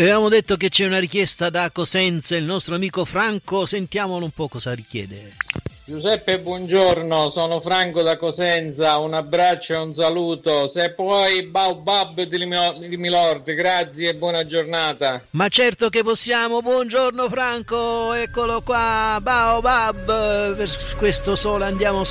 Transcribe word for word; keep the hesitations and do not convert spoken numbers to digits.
Avevamo detto che c'è una richiesta da Cosenza, il nostro amico Franco, sentiamolo un po' cosa richiede. Giuseppe, buongiorno, sono Franco da Cosenza, un abbraccio e un saluto. Se puoi, Baobab di Milord, grazie e buona giornata. Ma certo che possiamo, buongiorno Franco, eccolo qua, Baobab, per questo sole andiamo